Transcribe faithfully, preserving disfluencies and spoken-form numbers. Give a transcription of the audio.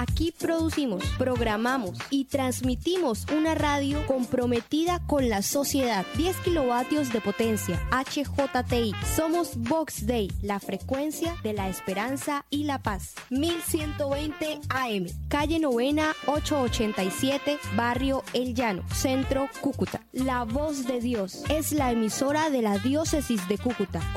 Aquí producimos, programamos y transmitimos una radio comprometida con la sociedad. diez kilovatios de potencia, H J T I. Somos Vox Day, la frecuencia de la esperanza y la paz. mil ciento veinte A M, calle Novena ochocientos ochenta y siete, barrio El Llano, Centro, Cúcuta. La voz de Dios es la emisora de la diócesis de Cúcuta.